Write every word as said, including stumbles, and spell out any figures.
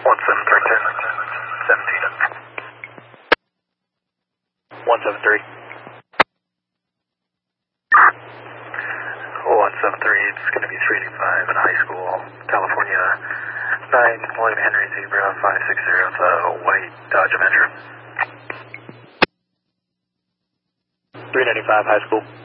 one seven three ten, seventeen. one seven three. one seven three, it's going to be three eighty-five in high school, California, nine William Henry Zebra five six zero, it's a white Dodge Avenger. three ninety-five high school.